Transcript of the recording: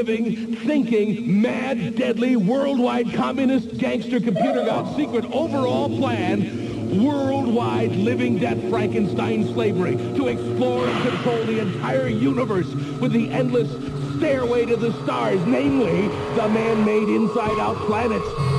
living, thinking, mad, deadly, worldwide communist gangster computer god secret overall plan, worldwide living death Frankenstein slavery, to explore and control the entire universe with the endless stairway to the stars, namely the man-made inside-out planets.